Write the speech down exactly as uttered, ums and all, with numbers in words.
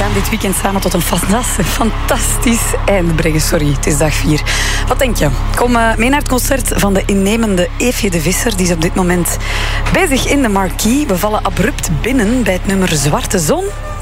gaan dit weekend samen tot een fantastisch, fantastisch einde brengen. Sorry, het is dag vier. Wat denk je? Kom uh, mee naar het concert van de innemende Eefje de Visser. Die is op dit moment bezig in de Marquee. We vallen abrupt binnen bij het nummer Zwarte Zon.